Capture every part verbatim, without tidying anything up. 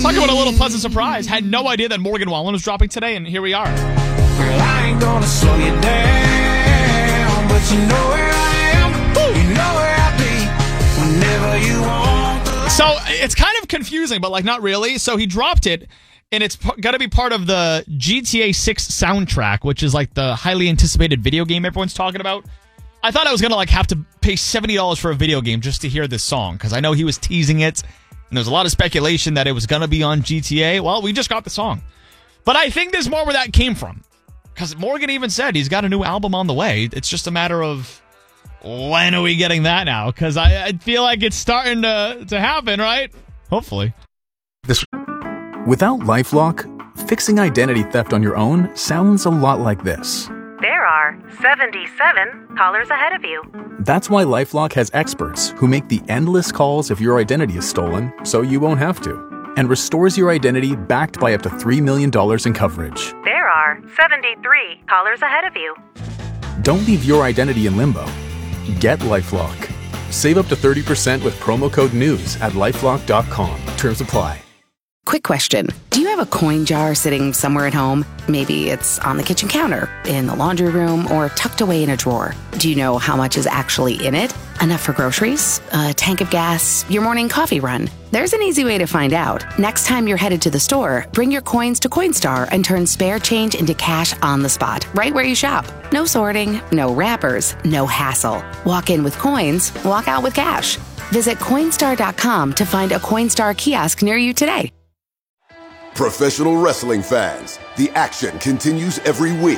Talking about a little pleasant surprise. Had no idea that Morgan Wallen was dropping today, and here we are. Girl, I ain't gonna slow you down, but you know where I am. Woo! You know where I'll be whenever you want. So it's kind of confusing, but like not really. So he dropped it, and it's p- got to be part of the G T A six soundtrack, which is like the highly anticipated video game everyone's talking about. I thought I was gonna like have to pay seventy dollars for a video game just to hear this song, because I know he was teasing it, and there's a lot of speculation that it was gonna be on G T A. Well, we just got the song, but I think there's more where that came from, because Morgan even said he's got a new album on the way. It's just a matter of when are we getting that now? Because I, I feel like it's starting to, to happen, right? Hopefully. This Without LifeLock, fixing identity theft on your own sounds a lot like this. There are seventy-seven callers ahead of you. That's why LifeLock has experts who make the endless calls if your identity is stolen so you won't have to, and restores your identity backed by up to three million dollars in coverage. There are seventy-three callers ahead of you. Don't leave your identity in limbo. Get LifeLock. Save up to thirty percent with promo code NEWS at lifelock dot com. Terms apply. Quick question. Do you have a coin jar sitting somewhere at home? Maybe it's on the kitchen counter, in the laundry room, or tucked away in a drawer. Do you know how much is actually in it? Enough for groceries? A tank of gas? Your morning coffee run? There's an easy way to find out. Next time you're headed to the store, bring your coins to Coinstar and turn spare change into cash on the spot, right where you shop. No sorting, no wrappers, no hassle. Walk in with coins, walk out with cash. Visit Coinstar dot com to find a Coinstar kiosk near you today. Professional wrestling fans, the action continues every week.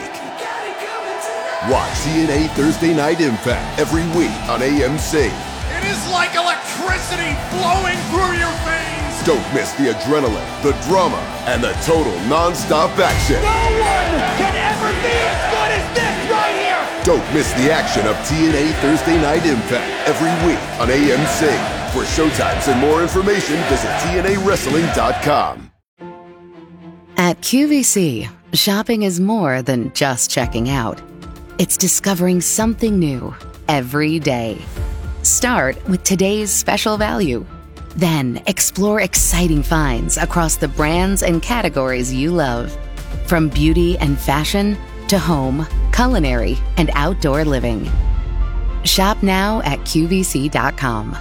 Watch T N A Thursday Night Impact every week on A M C. It is like electricity flowing through your veins. Don't miss the adrenaline, the drama, and the total non-stop action. No one can ever be as good as this right here. Don't miss the action of T N A Thursday Night Impact every week on A M C. For showtimes and more information, visit T N A wrestling dot com. At Q V C, shopping is more than just checking out. It's discovering something new every day. Start with today's special value. Then explore exciting finds across the brands and categories you love. From beauty and fashion to home, culinary, and outdoor living. Shop now at Q V C dot com.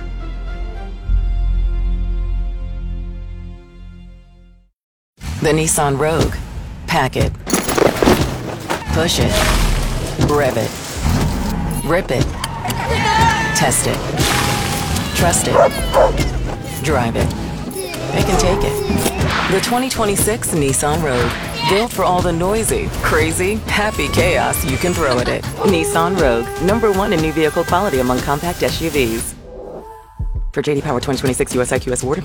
The Nissan Rogue. Pack it. Push it. Rev it. Rip it. Test it. Trust it. Drive it. Pick and take it. The twenty twenty-six Nissan Rogue. Built for all the noisy, crazy, happy chaos you can throw at it. Nissan Rogue. Number one in new vehicle quality among compact S U Vs. For J D Power twenty twenty-six U S I Q S award